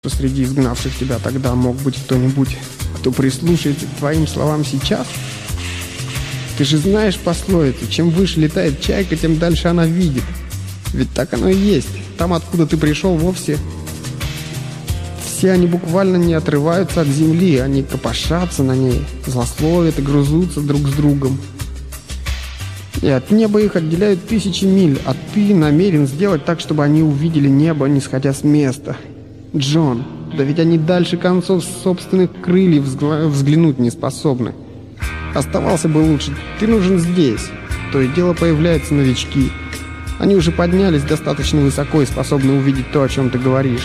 среди изгнавших тебя тогда мог быть кто-нибудь, кто прислушается к твоим словам сейчас? Ты же знаешь пословицу: чем выше летает чайка, тем дальше она видит. Ведь так оно и есть. Там, откуда ты пришел, вовсе все они буквально не отрываются от земли. Они копошатся на ней, злословят и грызутся друг с другом. И от неба их отделяют тысячи миль, а ты намерен сделать так, чтобы они увидели небо, не сходя с места. Джон, да ведь они дальше концов собственных крыльев взглянуть не способны. Оставался бы лучше, ты нужен здесь. То и дело появляются новички. Они уже поднялись достаточно высоко и способны увидеть то, о чем ты говоришь.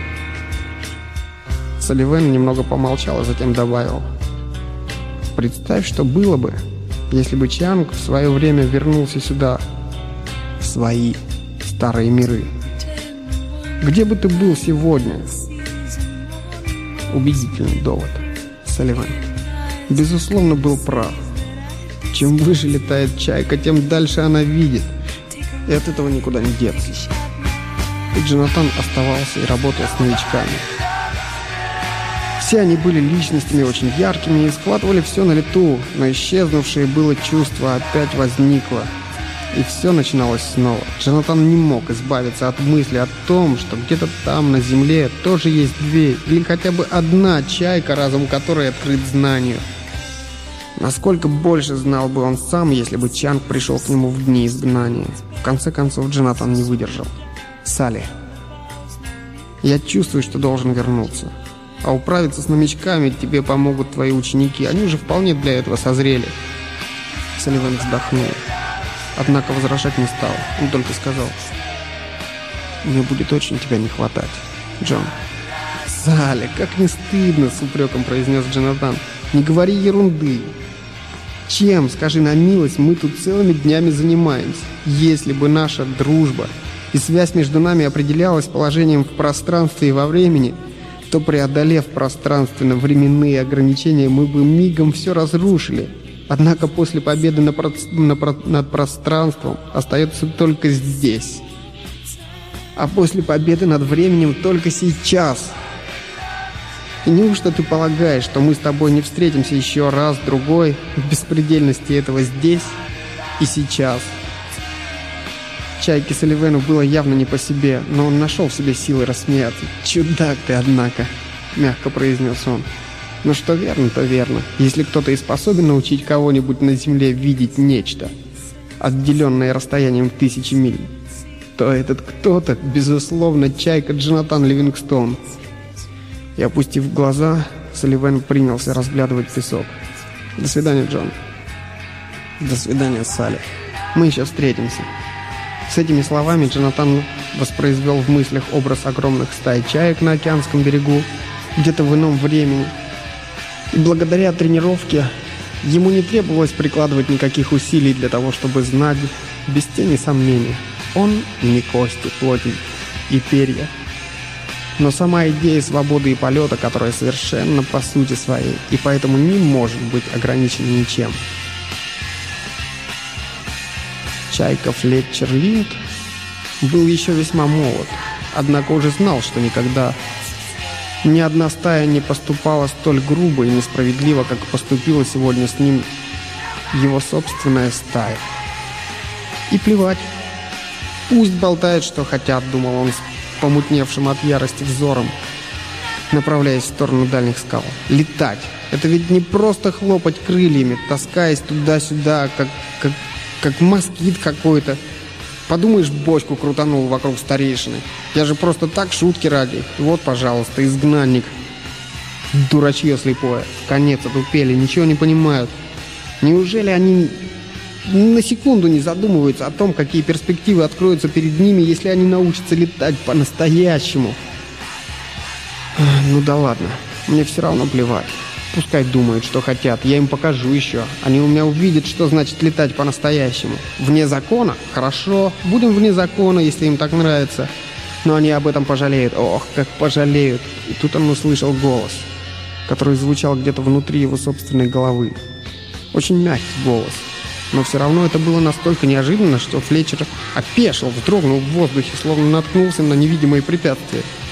Салливан немного помолчал, а затем добавил: представь, что было бы, если бы Чанг в свое время вернулся сюда, в свои старые миры. Где бы ты был сегодня? Убедительный довод. Салливан, безусловно, был прав. Чем выше летает чайка, тем дальше она видит. И от этого никуда не деться. И Джонатан оставался и работал с новичками. Все они были личностями очень яркими и схватывали все на лету, но исчезнувшее было чувство опять возникло. И все начиналось снова. Джонатан не мог избавиться от мысли о том, что где-то там, на земле, тоже есть дверь, или хотя бы одна чайка, разум которой открыт знанию. Насколько больше знал бы он сам, если бы Чанг пришел к нему в дни изгнания. В конце концов, Джонатан не выдержал. «Салли, я чувствую, что должен вернуться. А управиться с новичками тебе помогут твои ученики. Они уже вполне для этого созрели». Салливан вздохнул. Однако возражать не стал. Он только сказал: «Мне будет очень тебя не хватать, Джон». «Салли, как не стыдно!» — с упреком произнес Джонатан. «Не говори ерунды. Чем, скажи на милость, мы тут целыми днями занимаемся? Если бы наша дружба и связь между нами определялась положением в пространстве и во времени, то, преодолев пространственно-временные ограничения, мы бы мигом все разрушили. Однако после победы над пространством остается только здесь. А после победы над временем только сейчас. И неужто ты полагаешь, что мы с тобой не встретимся еще раз, другой, в беспредельности этого здесь и сейчас?» Чайке Салливану было явно не по себе, но он нашел в себе силы рассмеяться. «Чудак ты, однако», — мягко произнес он. «Но что верно, то верно. Если кто-то и способен научить кого-нибудь на земле видеть нечто, отделенное расстоянием в тысячи миль, то этот кто-то, безусловно, чайка Джонатан Ливингстон». И, опустив глаза, Салливан принялся разглядывать песок. «До свидания, Джон». «До свидания, Салли. Мы еще встретимся». С этими словами Джонатан воспроизвел в мыслях образ огромных стай чаек на океанском берегу, где-то в ином времени. И благодаря тренировке ему не требовалось прикладывать никаких усилий для того, чтобы знать без тени сомнения: он не кости, плоть и перья, но сама идея свободы и полета, которая совершенно по сути своей и поэтому не может быть ограничена ничем. Чайка Флетчер Линд был еще весьма молод, однако уже знал, что никогда ни одна стая не поступала столь грубо и несправедливо, как поступила сегодня с ним его собственная стая. И плевать. Пусть болтают, что хотят, думал он с помутневшим от ярости взором, направляясь в сторону дальних скал. Летать. Это ведь не просто хлопать крыльями, таскаясь туда-сюда, как москит какой-то. Подумаешь, бочку крутанул вокруг старейшины. Я же просто так, шутки ради. Вот, пожалуйста, изгнанник. Дурачье слепое. В конец отупели, ничего не понимают. Неужели они на секунду не задумываются о том, какие перспективы откроются перед ними, если они научатся летать по-настоящему? Ну да ладно, мне все равно плевать. Пускай думают, что хотят, я им покажу еще. Они у меня увидят, что значит летать по-настоящему. Вне закона? Хорошо, будем вне закона, если им так нравится. Но они об этом пожалеют. Ох, как пожалеют. И тут он услышал голос, который звучал где-то внутри его собственной головы. Очень мягкий голос. Но все равно это было настолько неожиданно, что Флетчер опешил, вздрогнул в воздухе, словно наткнулся на невидимое препятствие.